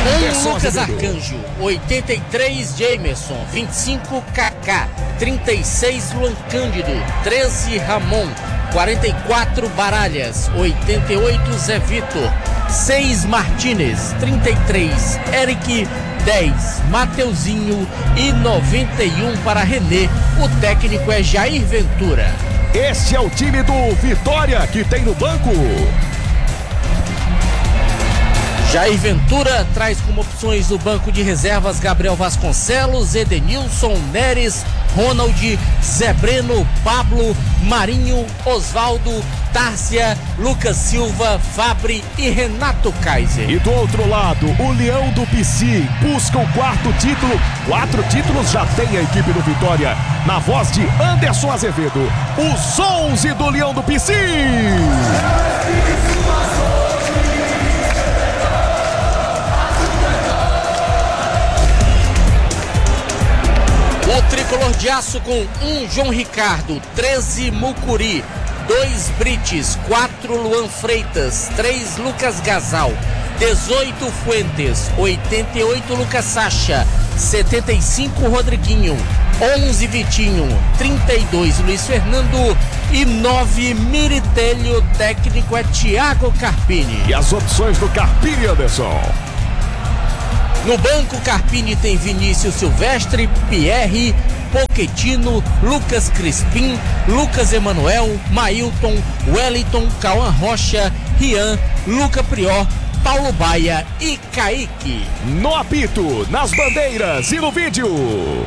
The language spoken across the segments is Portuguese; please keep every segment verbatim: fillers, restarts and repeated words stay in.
um Lucas Arcanjo, oitenta e três Jamerson, vinte e cinco Kaká, trinta e seis Luan Cândido, treze Ramon, quarenta e quatro Baralhas, oitenta e oito Zé Vitor, seis Martínez, trinta e três Eric, dez Mateuzinho e noventa e um para René. O técnico é Jair Ventura. Este é o time do Vitória que tem no banco. Jair Ventura traz como opções no banco de reservas Gabriel Vasconcelos, Edenilson, Neres, Ronald, Zé Breno, Pablo, Marinho, Osvaldo, Tárcia, Lucas Silva, Fabri e Renato Kaiser. E do outro lado, o Leão do Pici busca o quarto título. Quatro títulos já tem a equipe do Vitória. Na voz de Anderson Azevedo, os onze do Leão do Pici. O tricolor de aço com um João Ricardo, treze Mucuri, dois Brites, quatro Luan Freitas, três Lucas Gasal, dezoito Fuentes, oitenta e oito Lucas Sacha, setenta e cinco Rodriguinho, onze Vitinho, trinta e dois Luiz Fernando e nove Miritelli. O técnico é Thiago Carpini. E as opções do Carpini, Anderson? No banco, Carpini tem Vinícius Silvestre, Pierre, Pochettino, Lucas Crispim, Lucas Emanuel, Mailton, Wellington, Cauã Rocha, Rian, Luca Prior, Paulo Baia e Kaique. No apito, nas bandeiras e no vídeo.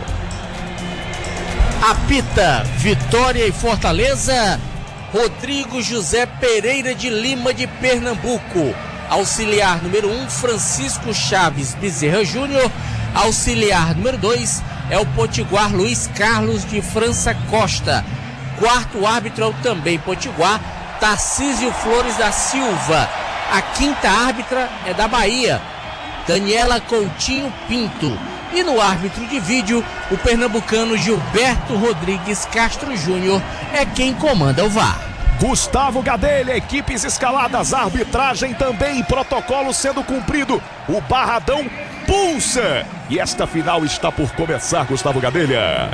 Apita Vitória e Fortaleza, Rodrigo José Pereira de Lima de Pernambuco. Auxiliar número um, Francisco Chaves Bezerra Júnior. Auxiliar número dois é o potiguar Luiz Carlos de França Costa. Quarto árbitro é o também potiguar Tarcísio Flores da Silva. A quinta árbitra é da Bahia, Daniela Coutinho Pinto. E no árbitro de vídeo, o pernambucano Gilberto Rodrigues Castro Júnior é quem comanda o V A R. Gustavo Gadelha, equipes escaladas, arbitragem também, protocolo sendo cumprido. O Barradão pulsa. E esta final está por começar, Gustavo Gadelha.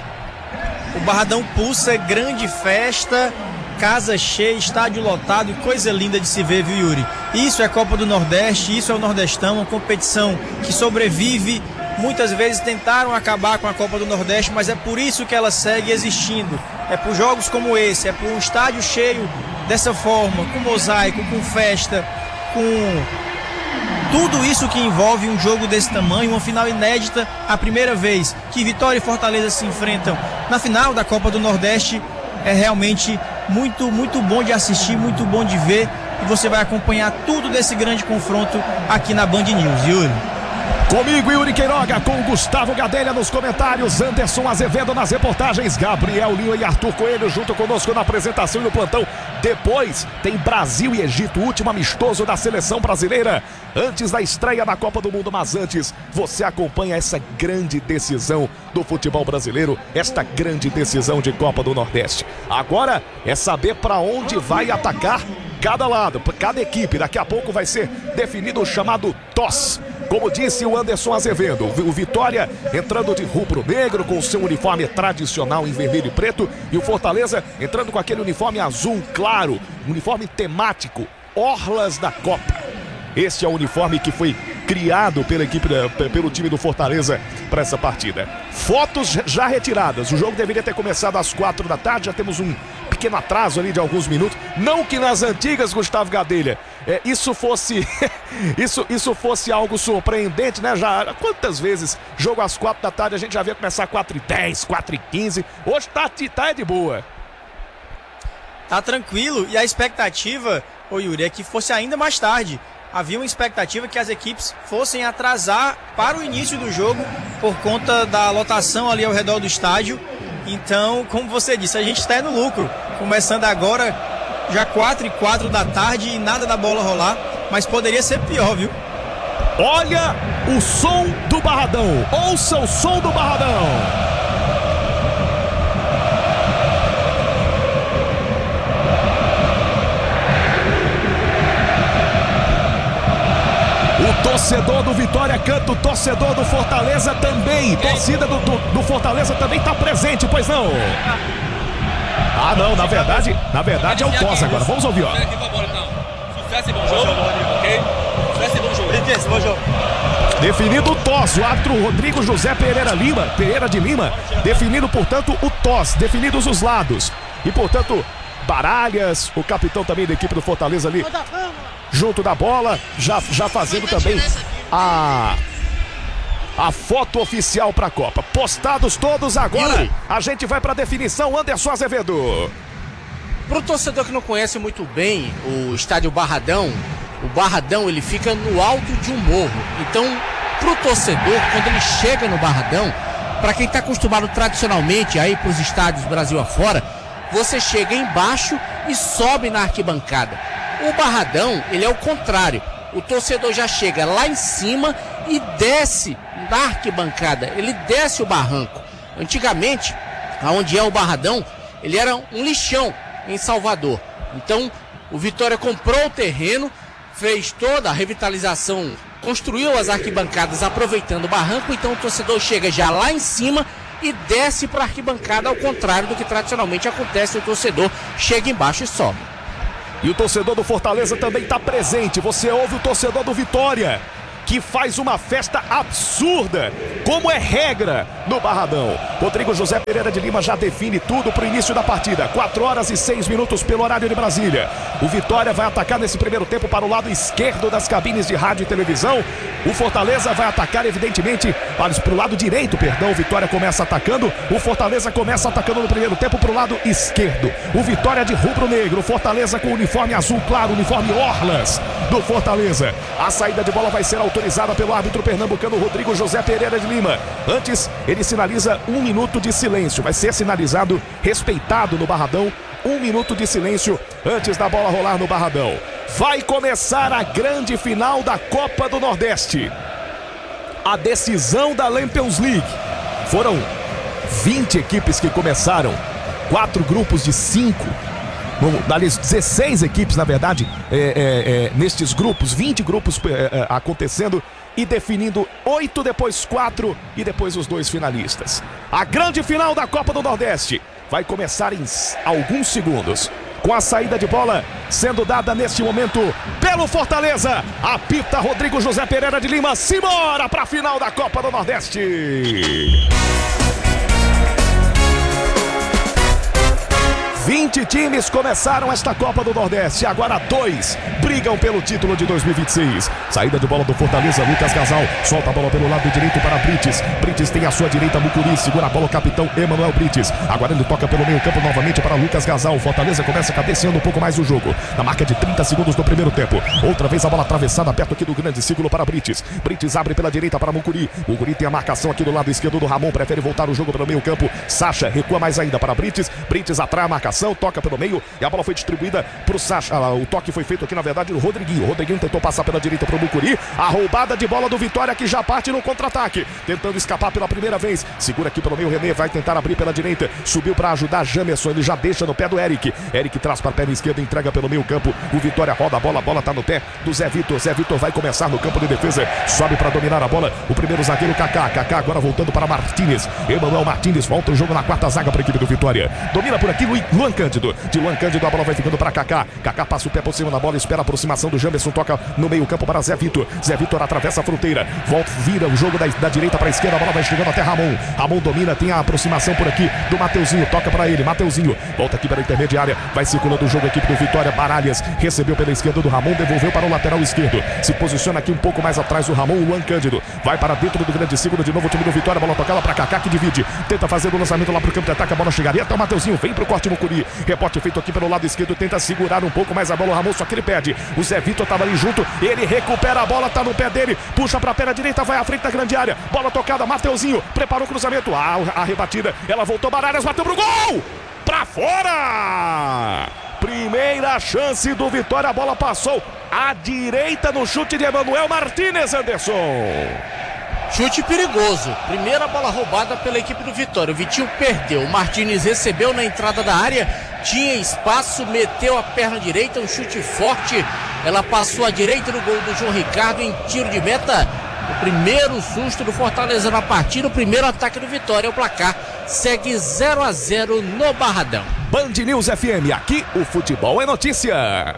O Barradão pulsa, grande festa, casa cheia, estádio lotado, coisa linda de se ver, viu, Yuri? Isso é Copa do Nordeste, isso é o Nordestão, uma competição que sobrevive. Muitas vezes tentaram acabar com a Copa do Nordeste, mas é por isso que ela segue existindo. É por jogos como esse, é por um estádio cheio dessa forma, com mosaico, com festa, com tudo isso que envolve um jogo desse tamanho, uma final inédita, a primeira vez que Vitória e Fortaleza se enfrentam na final da Copa do Nordeste. É realmente muito, muito bom de assistir, muito bom de ver, e você vai acompanhar tudo desse grande confronto aqui na Band News, Yuri. Comigo, Yuri Queiroga, com Gustavo Gadelha nos comentários, Anderson Azevedo nas reportagens, Gabriel Lima e Arthur Coelho junto conosco na apresentação e no plantão. Depois tem Brasil e Egito, último amistoso da seleção brasileira, antes da estreia na Copa do Mundo. Mas antes, você acompanha essa grande decisão do futebol brasileiro, esta grande decisão de Copa do Nordeste. Agora é saber para onde vai atacar cada lado, cada equipe. Daqui a pouco vai ser definido o chamado T O S. Como disse o Anderson Azevedo, o Vitória entrando de rubro-negro com o seu uniforme tradicional em vermelho e preto, e o Fortaleza entrando com aquele uniforme azul claro, uniforme temático, Orlas da Copa. Este é o uniforme que foi criado pela equipe, pelo time do Fortaleza para essa partida. Fotos já retiradas, o jogo deveria ter começado às quatro da tarde, já temos um pequeno atraso ali de alguns minutos. Não que nas antigas, Gustavo Gadelha, é, isso fosse isso, isso fosse algo surpreendente, né? Já quantas vezes jogo às quatro da tarde a gente já via começar quatro e dez, quatro e quinze. Hoje tá, tá de boa. Tá tranquilo, e a expectativa, ô Yuri, é que fosse ainda mais tarde. Havia uma expectativa que as equipes fossem atrasar para o início do jogo por conta da lotação ali ao redor do estádio. Então, como você disse, a gente está no lucro. Começando agora, já quatro e quatro da tarde e nada da bola rolar. Mas poderia ser pior, viu? Olha o som do Barradão. Ouça o som do Barradão. O torcedor do Vitória canta, o torcedor do Fortaleza também. Torcida do, do, do Fortaleza também está presente, pois não? Ah, não, na verdade, na verdade é o Tosa agora. Vamos ouvir, ó. Sucesso e bom jogo, ok? Sucesso e bom jogo. Bom jogo. Definido o Toss, o árbitro Rodrigo José Pereira Lima, Pereira de Lima, definindo, portanto, o Toss, definidos os lados. E, portanto, Baralhas, o capitão também da equipe do Fortaleza ali, junto da bola, já, já fazendo também a, a foto oficial para a Copa. Postados todos agora, a gente vai para a definição. Anderson Azevedo. Para o torcedor que não conhece muito bem o estádio Barradão, o Barradão ele fica no alto de um morro. Então, para o torcedor, quando ele chega no Barradão, para quem está acostumado tradicionalmente a ir para os estádios Brasil afora, você chega embaixo e sobe na arquibancada. O Barradão, ele é o contrário. O torcedor já chega lá em cima e desce na arquibancada. Ele desce o barranco. Antigamente, aonde é o Barradão, ele era um lixão em Salvador. Então, o Vitória comprou o terreno, fez toda a revitalização, construiu as arquibancadas aproveitando o barranco. Então o torcedor chega já lá em cima e desce para a arquibancada, ao contrário do que tradicionalmente acontece. O torcedor chega embaixo e sobe. E o torcedor do Fortaleza também está presente. Você ouve o torcedor do Vitória, que faz uma festa absurda, como é regra no Barradão. Rodrigo José Pereira de Lima já define tudo para o início da partida. quatro horas e seis minutos pelo horário de Brasília. O Vitória vai atacar nesse primeiro tempo para o lado esquerdo das cabines de rádio e televisão. O Fortaleza vai atacar, evidentemente, para o lado direito, perdão. O Vitória começa atacando. O Fortaleza começa atacando no primeiro tempo para o lado esquerdo. O Vitória de rubro-negro. Fortaleza com o uniforme azul claro, uniforme Orlas do Fortaleza. A saída de bola vai ser autorizada pelo árbitro pernambucano Rodrigo José Pereira de Lima. Antes, ele sinaliza um minuto de silêncio. Vai ser sinalizado, respeitado no Barradão, um minuto de silêncio antes da bola rolar no Barradão. Vai começar a grande final da Copa do Nordeste. A decisão da Lampions League. Foram vinte equipes que começaram, quatro grupos de cinco. Aliás, dezesseis equipes, na verdade, é, é, é, nestes grupos, vinte grupos é, é, acontecendo e definindo oito, depois quatro e depois os dois finalistas. A grande final da Copa do Nordeste vai começar em alguns segundos, com a saída de bola sendo dada neste momento pelo Fortaleza. Apita Rodrigo José Pereira de Lima. Simbora para a final da Copa do Nordeste. vinte times começaram esta Copa do Nordeste. Agora dois brigam pelo título de dois mil e vinte e seis. Saída de bola do Fortaleza, Lucas Gasal solta a bola pelo lado direito para Brites. Brites tem a sua direita, Mucuri segura a bola, o capitão Emanuel Brites. Agora ele toca pelo meio campo novamente para Lucas Gasal. O Fortaleza começa cabeceando um pouco mais o jogo, na marca de trinta segundos do primeiro tempo. Outra vez a bola atravessada perto aqui do grande círculo para Brites. Brites abre pela direita para Mucuri. Mucuri tem a marcação aqui do lado esquerdo do Ramon, prefere voltar o jogo pelo meio campo. Sacha recua mais ainda para Brites. Brites atrai a marcação, toca pelo meio e a bola foi distribuída para o Sacha. O toque foi feito aqui, na verdade, no Rodriguinho. O Rodriguinho tentou passar pela direita para o Mucuri. A roubada de bola do Vitória, que já parte no contra-ataque, tentando escapar pela primeira vez. Segura aqui pelo meio, René vai tentar abrir pela direita. Subiu para ajudar Jamerson, ele já deixa no pé do Eric. Eric traz para a perna esquerda, entrega pelo meio campo. O Vitória roda a bola, a bola está no pé do Zé Vitor. Zé Vitor vai começar no campo de defesa, sobe para dominar a bola. O primeiro zagueiro, Kaká. Kaká agora voltando para Martínez. Emanuel Martínez volta o jogo na quarta zaga para a equipe do Vitória. Domina por aqui Luan Cândido. De Luan Cândido a bola vai ficando para Kaká. Kaká passa o pé por cima da bola, espera a aproximação do Jamerson, toca no meio campo para Zé Vitor. Zé Vitor atravessa a fronteira, volta, vira o jogo da, da direita para a esquerda, a bola vai chegando até Ramon. Ramon domina, tem a aproximação por aqui do Mateuzinho, toca para ele, Mateuzinho volta aqui pela intermediária, vai circulando o jogo, a equipe do Vitória. Baralhas recebeu pela esquerda do Ramon, devolveu para o lateral esquerdo, se posiciona aqui um pouco mais atrás do Ramon. Luan Cândido vai para dentro do grande círculo, de novo o time do Vitória, a bola tocada para Kaká, que divide, tenta fazer o lançamento lá para o campo de ataque, a bola chegaria até o Mateuzinho, vem para o corte Mucuri, rebote feito aqui pelo lado esquerdo, tenta segurar um pouco mais a bola o Ramon, só que ele perde. O Zé Vitor estava ali junto, ele recupera a bola, tá no pé dele, puxa para a perna direita, vai à frente da grande área, bola tocada, Mateuzinho preparou o cruzamento, ah, a rebatida, ela voltou, Baralhas bateu pro gol, pra fora. Primeira chance do Vitória, a bola passou à direita no chute de Emanuel Martínez, Anderson. Chute perigoso, primeira bola roubada pela equipe do Vitória, o Vitinho perdeu, o Martínez recebeu na entrada da área, tinha espaço, meteu a perna direita, um chute forte ela passou à direita no gol do João Ricardo em tiro de meta. O primeiro susto do Fortaleza na partida, o primeiro ataque do Vitória. O placar segue zero a zero no Barradão. Band News F M, aqui o futebol é notícia.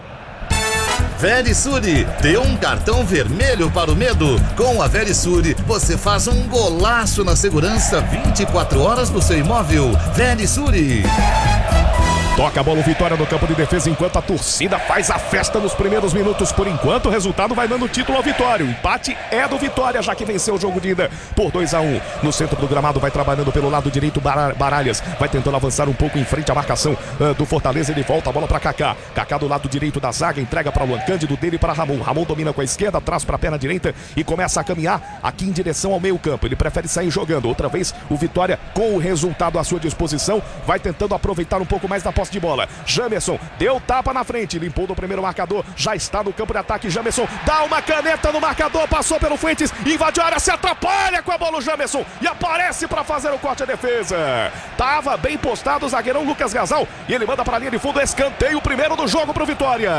Verisure, dê um cartão vermelho para o medo. Com a Verisure, você faz um golaço na segurança vinte e quatro horas do seu imóvel. Verisure. Toca a bola o Vitória no campo de defesa enquanto a torcida faz a festa nos primeiros minutos. Por enquanto, o resultado vai dando título ao Vitória. O empate é do Vitória, já que venceu o jogo de ida por dois a um. No centro do gramado, vai trabalhando pelo lado direito Baralhas. Vai tentando avançar um pouco em frente à marcação uh, do Fortaleza. Ele volta a bola para Kaká. Kaká do lado direito da zaga, entrega para o Luan Cândido, dele para Ramon. Ramon domina com a esquerda, traz para a perna direita e começa a caminhar aqui em direção ao meio campo. Ele prefere sair jogando. Outra vez, o Vitória, com o resultado à sua disposição, vai tentando aproveitar um pouco mais da posse de bola. Jamerson deu tapa na frente, limpou do primeiro marcador, já está no campo de ataque. Jamerson dá uma caneta no marcador, passou pelo Fuentes, invadiu a área, se atrapalha com a bola o Jamerson e aparece para fazer o corte à defesa. Tava bem postado o zagueirão Lucas Gasal e ele manda para a linha de fundo, escanteio primeiro do jogo para o Vitória.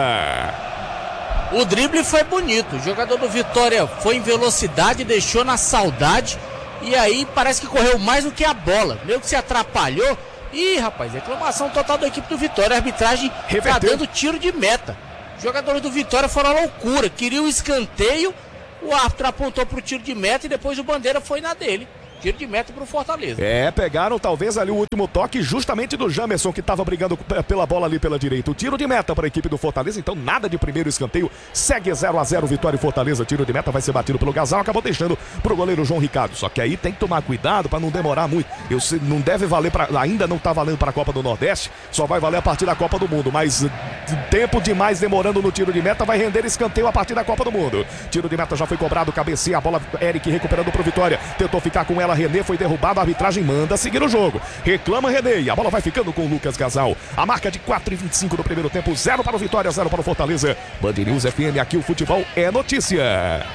O drible foi bonito, o jogador do Vitória foi em velocidade, deixou na saudade e aí parece que correu mais do que a bola, meio que se atrapalhou. Ih, rapaz, reclamação total da equipe do Vitória. A arbitragem está dando tiro de meta. Os jogadores do Vitória foram à loucura. Queriam o escanteio, o árbitro apontou para o tiro de meta e depois o Bandeira foi na dele. Tiro de meta para o Fortaleza. É, pegaram talvez ali o último toque justamente do Jamerson, que estava brigando pela bola ali pela direita. O tiro de meta para a equipe do Fortaleza, então nada de primeiro escanteio. Segue zero a zero, Vitória e Fortaleza. Tiro de meta vai ser batido pelo Gasal, acabou deixando para o goleiro João Ricardo. Só que aí tem que tomar cuidado para não demorar muito. Eu sei, não deve valer, pra, ainda não está valendo para a Copa do Nordeste, só vai valer a partir da Copa do Mundo. Mas tempo demais demorando no tiro de meta vai render escanteio a partir da Copa do Mundo. Tiro de meta já foi cobrado, cabeceia a bola, Eric recuperando para o Vitória. Tentou ficar com ela, René foi derrubado, a arbitragem manda seguir o jogo. Reclama René e a bola vai ficando com o Lucas Gasal. A marca de quatro e vinte e cinco no primeiro tempo, zero para o Vitória, zero para o Fortaleza. Band News F M, aqui o futebol é notícia.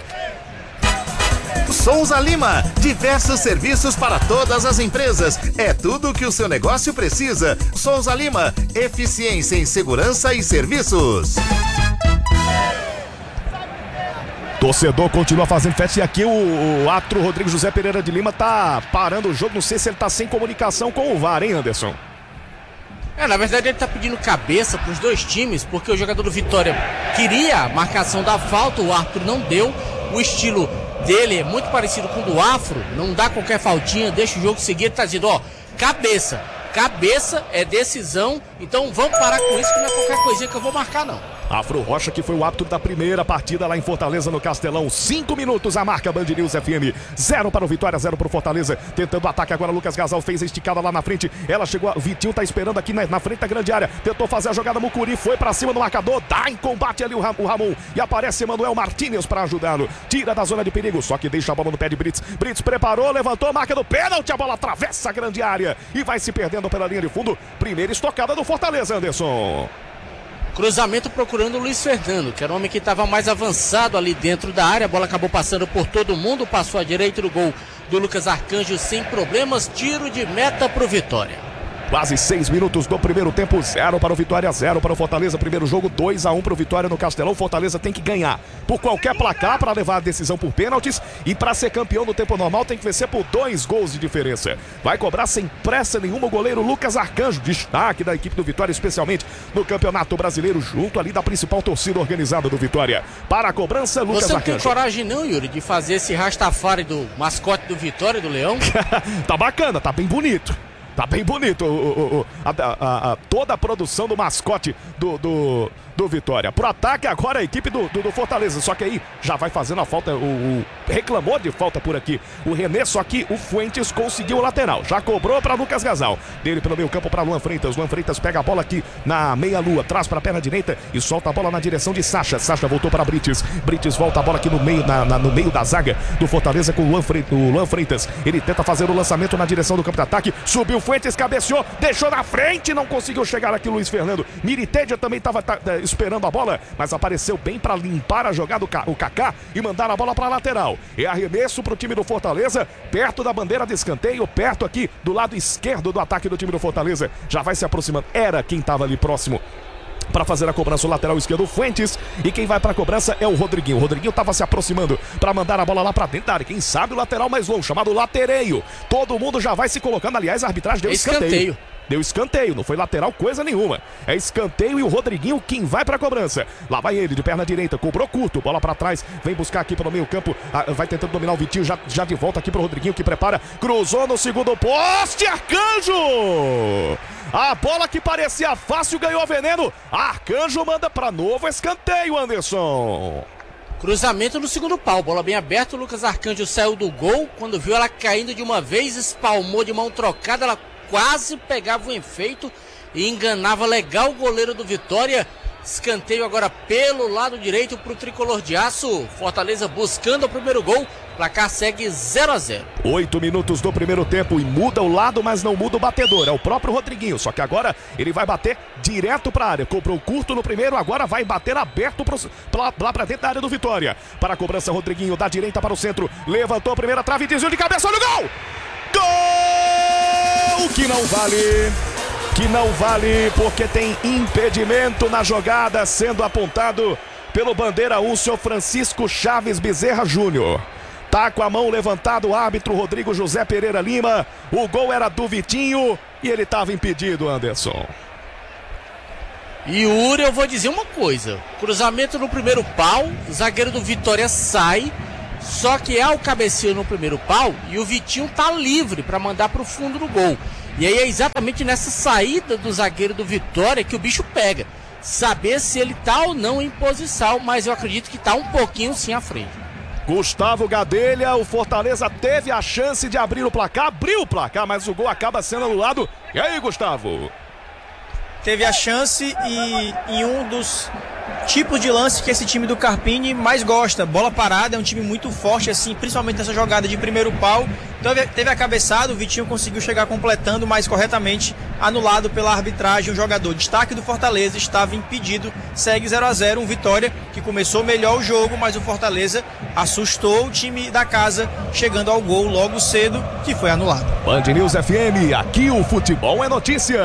Souza Lima, diversos serviços para todas as empresas. É tudo o que o seu negócio precisa. Souza Lima, eficiência em segurança e serviços. Torcedor continua fazendo festa e aqui o, o Atro Rodrigo José Pereira de Lima tá parando o jogo. Não sei se ele tá sem comunicação com o V A R, hein, Anderson? É, na verdade ele tá pedindo cabeça pros dois times, porque o jogador do Vitória queria a marcação da falta, o árbitro não deu. O estilo dele é muito parecido com o do Afro, não dá qualquer faltinha, deixa o jogo seguir. Ele tá dizendo, ó, cabeça, cabeça é decisão, então vamos parar com isso que não é qualquer coisinha que eu vou marcar não. Afro Rocha, que foi o árbitro da primeira partida lá em Fortaleza, no Castelão. Cinco minutos a marca, Band News F M. Zero para o Vitória, zero para o Fortaleza. Tentando o ataque agora, Lucas Gasal fez a esticada lá na frente. Ela chegou, o Vitinho tá esperando aqui na, na frente da grande área. Tentou fazer a jogada, Mucuri foi para cima do marcador. Dá em combate ali o, Ram, o Ramon. E aparece Emanuel Martínez para ajudá-lo. Tira da zona de perigo, só que deixa a bola no pé de Brits. Brits preparou, levantou, marca do pênalti. A bola atravessa a grande área e vai se perdendo pela linha de fundo. Primeira estocada do Fortaleza, Anderson. Cruzamento procurando o Luiz Fernando, que era o homem que estava mais avançado ali dentro da área. A bola acabou passando por todo mundo, passou à direita do gol do Lucas Arcanjo sem problemas. Tiro de meta para o Vitória. Quase seis minutos do primeiro tempo, zero para o Vitória, zero para o Fortaleza. Primeiro jogo, dois a um para o Vitória no Castelão. Fortaleza tem que ganhar por qualquer placar para levar a decisão por pênaltis. E para ser campeão no tempo normal tem que vencer por dois gols de diferença. Vai cobrar sem pressa nenhuma o goleiro Lucas Arcanjo, destaque da equipe do Vitória, especialmente no Campeonato Brasileiro, junto ali da principal torcida organizada do Vitória. Para a cobrança, Lucas Você não Arcanjo. Tem coragem não, Yuri, de fazer esse rastafari do mascote do Vitória, do Leão? Tá bacana, tá bem bonito. Tá bem bonito o, o, o, a, a, a, toda a produção do mascote do, do, do Vitória. Pro ataque agora a equipe do, do, do Fortaleza. Só que aí já vai fazendo a falta. O, o reclamou de falta por aqui o René. Só que o Fuentes conseguiu o lateral. Já cobrou para Lucas Gasal. Dele pelo meio campo para Luan Freitas. Luan Freitas pega a bola aqui na meia-lua. Traz para a perna direita e solta a bola na direção de Sacha. Sacha voltou para Brites. Brites volta a bola aqui no meio, na, na, no meio da zaga do Fortaleza com o Luan, Freitas, o Luan Freitas. Ele tenta fazer o lançamento na direção do campo de ataque. Subiu Fuentes, cabeceou, deixou na frente, não conseguiu chegar aqui Luiz Fernando. Miritedia também estava tá, esperando a bola, mas apareceu bem para limpar a jogada o Kaká e mandar a bola para a lateral. É arremesso para o time do Fortaleza, perto da bandeira de escanteio, perto aqui do lado esquerdo do ataque do time do Fortaleza. Já vai se aproximando, era quem estava ali próximo para fazer a cobrança, o lateral esquerdo, Fuentes, e quem vai para a cobrança é o Rodriguinho. O Rodriguinho estava se aproximando para mandar a bola lá para dentro da área. Quem sabe o lateral mais longo, chamado latereio. Todo mundo já vai se colocando, aliás, a arbitragem deu escanteio. escanteio. Deu escanteio, não foi lateral coisa nenhuma. É escanteio e o Rodriguinho quem vai para a cobrança. Lá vai ele de perna direita, cobrou curto, bola para trás, vem buscar aqui pelo meio campo, vai tentando dominar o Vitinho, já, já de volta aqui pro Rodriguinho que prepara, cruzou no segundo poste, Arcanjo! A bola que parecia fácil ganhou veneno, Arcanjo manda para novo escanteio, Anderson. Cruzamento no segundo pau, bola bem aberta, o Lucas Arcanjo saiu do gol, quando viu ela caindo de uma vez, espalmou de mão trocada, ela quase pegava o efeito e enganava legal o goleiro do Vitória. Escanteio agora pelo lado direito para o tricolor de aço. Fortaleza buscando o primeiro gol. Placar segue zero a zero. Oito minutos do primeiro tempo e muda o lado, mas não muda o batedor. É o próprio Rodriguinho, só que agora ele vai bater direto para a área. Cobrou curto no primeiro, agora vai bater aberto pro, pra, lá para dentro da área do Vitória. Para a cobrança, Rodriguinho da direita para o centro. Levantou a primeira trave, desviou de cabeça, olha o gol! Gol! Que não vale, que não vale, porque tem impedimento na jogada sendo apontado pelo bandeira um, senhor Francisco Chaves Bezerra Júnior. Tá com a mão levantada o árbitro Rodrigo José Pereira Lima. O gol era do Vitinho e ele estava impedido, Anderson. Yuri, eu vou dizer uma coisa. Cruzamento no primeiro pau, o zagueiro do Vitória sai, só que é o cabeceio no primeiro pau e o Vitinho tá livre para mandar pro fundo do gol. E aí é exatamente nessa saída do zagueiro do Vitória que o bicho pega. Saber se ele tá ou não em posição, mas eu acredito que tá um pouquinho sim à frente. Gustavo Gadelha, o Fortaleza teve a chance de abrir o placar, abriu o placar, mas o gol acaba sendo anulado. E aí, Gustavo? Teve a chance e em um dos tipos de lance que esse time do Carpini mais gosta. Bola parada, é um time muito forte, assim, principalmente nessa jogada de primeiro pau. Então teve a cabeçada, o Vitinho conseguiu chegar completando, mas corretamente anulado pela arbitragem. O jogador destaque do Fortaleza estava impedido, segue zero a zero, um Vitória que começou melhor o jogo, mas o Fortaleza assustou o time da casa, chegando ao gol logo cedo, que foi anulado. Band News F M, aqui o futebol é notícia.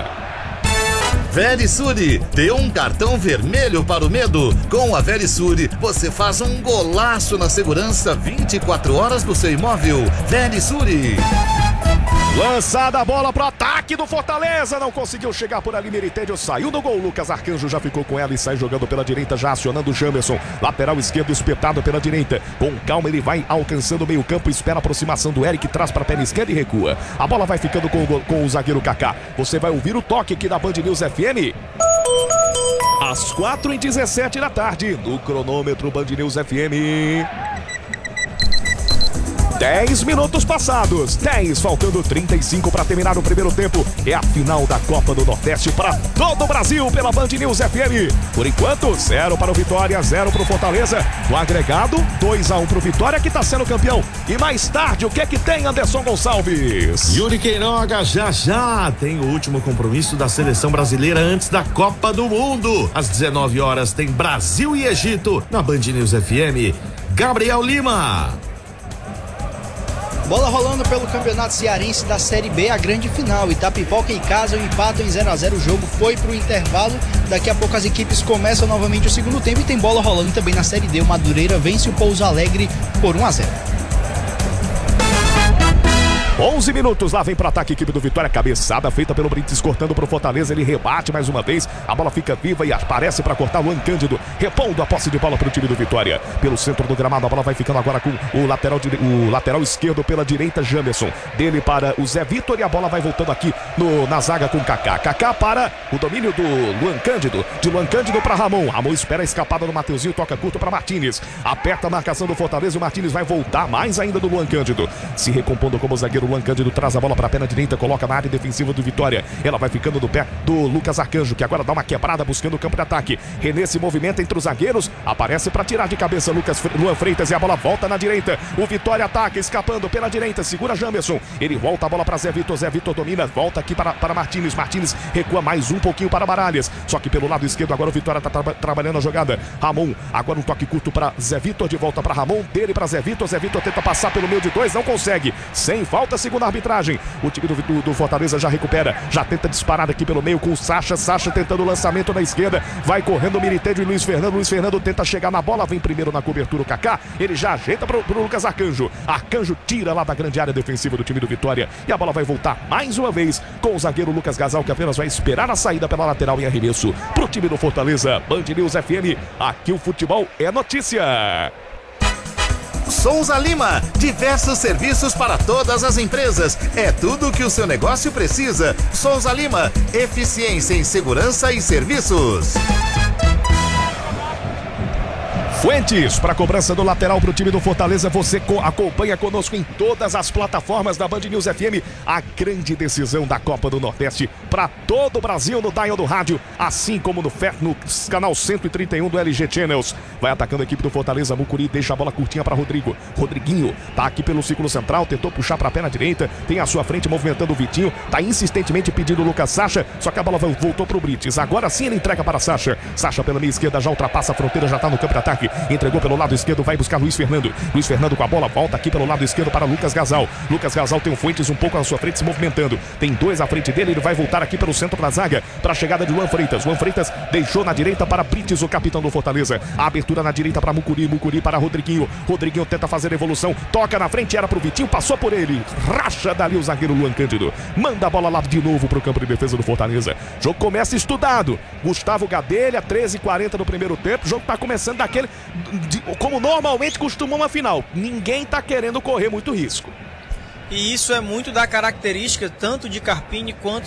Verisure, dê um cartão vermelho para o medo. Com a Verisure, você faz um golaço na segurança vinte e quatro horas do seu imóvel. Verisure. Lançada a bola pro ataque do Fortaleza, não conseguiu chegar por ali, Meritênio saiu do gol, Lucas Arcanjo já ficou com ela e sai jogando pela direita, já acionando o Jamerson, lateral esquerdo espetado pela direita, com calma ele vai alcançando o meio campo, espera a aproximação do Eric, traz para a perna esquerda e recua, a bola vai ficando com o, com o zagueiro Kaká, você vai ouvir o toque aqui da Band News F M, às quatro e dezessete da tarde, no cronômetro Band News F M. dez minutos passados, dez, faltando trinta e cinco para terminar o primeiro tempo. É a final da Copa do Nordeste para todo o Brasil pela Band News F M. Por enquanto, zero para o Vitória, zero para o Fortaleza. No agregado, dois a um para o Vitória que está sendo campeão. E mais tarde, o que é que tem, Anderson Gonçalves? Yuri Queiroga, já já tem o último compromisso da seleção brasileira antes da Copa do Mundo. Às dezenove horas tem Brasil e Egito na Band News F M. Gabriel Lima. Bola rolando pelo Campeonato Cearense da Série B, a grande final. Itapipoca e Casa empatam em zero a zero, o jogo foi pro intervalo. Daqui a pouco as equipes começam novamente o segundo tempo e tem bola rolando também na Série D. O Madureira vence o Pouso Alegre por um a zero. onze minutos, lá vem pro ataque a equipe do Vitória, cabeçada feita pelo Brits, cortando pro Fortaleza, ele rebate mais uma vez, a bola fica viva e aparece para cortar o Luan Cândido, repondo a posse de bola pro time do Vitória, pelo centro do gramado, a bola vai ficando agora com o lateral, de, o lateral esquerdo pela direita, Jamerson, dele para o Zé Vitor e a bola vai voltando aqui no, na zaga com Kaká, Kaká para o domínio do Luan Cândido, de Luan Cândido para Ramon, Ramon espera a escapada do Mateuzinho, toca curto para Martínez, aperta a marcação do Fortaleza, o Martínez vai voltar mais ainda do Luan Cândido, se recompondo como zagueiro, Luan Cândido traz a bola para a perna direita, coloca na área defensiva do Vitória. Ela vai ficando do pé do Lucas Arcanjo, que agora dá uma quebrada buscando o campo de ataque. René se movimenta entre os zagueiros, aparece para tirar de cabeça Lucas Luan Freitas e a bola volta na direita. O Vitória ataca, escapando pela direita, segura Jamerson. Ele volta a bola para Zé Vitor, Zé Vitor domina, volta aqui para, para Martínez. Martínez recua mais um pouquinho para Baralhas, só que pelo lado esquerdo agora o Vitória está tra trabalhando a jogada. Ramon, agora um toque curto para Zé Vitor, de volta para Ramon, dele para Zé Vitor. Zé Vitor tenta passar pelo meio de dois, não consegue. Sem falta, segundo a arbitragem. O time do, do, do Fortaleza já recupera, já tenta disparar aqui pelo meio com o Sacha. Sacha tentando o lançamento na esquerda. Vai correndo o Militêdio e Luiz Fernando. Luiz Fernando tenta chegar na bola, vem primeiro na cobertura o Kaká. Ele já ajeita pro, pro Lucas Arcanjo. Arcanjo tira lá da grande área defensiva do time do Vitória. E a bola vai voltar mais uma vez com o zagueiro Lucas Gasal, que apenas vai esperar a saída pela lateral em arremesso pro time do Fortaleza. Band News F M, aqui o futebol é notícia. Souza Lima, diversos serviços para todas as empresas. É tudo o que o seu negócio precisa. Souza Lima, eficiência em segurança e serviços. Fuentes, para a cobrança do lateral para o time do Fortaleza. Você co- acompanha conosco em todas as plataformas da Band News F M. A grande decisão da Copa do Nordeste para todo o Brasil no dial do rádio, assim como no, F- no canal cento e trinta e um do L G Channels. Vai atacando a equipe do Fortaleza. Mucuri deixa a bola curtinha para Rodrigo. Rodriguinho tá aqui pelo círculo central, tentou puxar para a perna direita. Tem à sua frente movimentando o Vitinho. Tá insistentemente pedindo o Lucas Sacha, só que a bola voltou para o Brites. Agora sim ele entrega para Sacha. Sacha pela meia esquerda já ultrapassa a fronteira, já tá no campo de ataque. Entregou pelo lado esquerdo, vai buscar Luiz Fernando. Luiz Fernando com a bola, volta aqui pelo lado esquerdo para Lucas Gasal. Lucas Gasal tem o Fuentes um pouco à sua frente se movimentando. Tem dois à frente dele, ele vai voltar aqui pelo centro da zaga para a chegada de Luan Freitas. Luan Freitas deixou na direita para Brites, o capitão do Fortaleza. A abertura na direita para Mucuri, Mucuri para Rodriguinho. Rodriguinho tenta fazer a evolução, toca na frente, era pro Vitinho, passou por ele. Racha dali o zagueiro Luan Cândido. Manda a bola lá de novo pro campo de defesa do Fortaleza. O jogo começa estudado. Gustavo Gadelha, treze e quarenta no primeiro tempo. O jogo tá começando daquele... De, como normalmente costuma uma final. Ninguém tá querendo correr muito risco. E isso é muito da característica tanto de Carpini quanto